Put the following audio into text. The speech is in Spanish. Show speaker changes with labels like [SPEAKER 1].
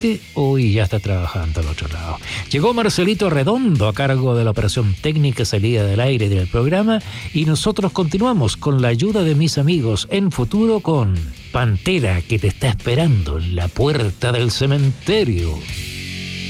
[SPEAKER 1] Hoy ya está trabajando al otro lado. Llegó Marcelito Redondo a cargo de la operación técnica, salida del aire del programa, y nosotros continuamos con la ayuda de mis amigos en futuro con Pantera, que te está esperando en la puerta del cementerio.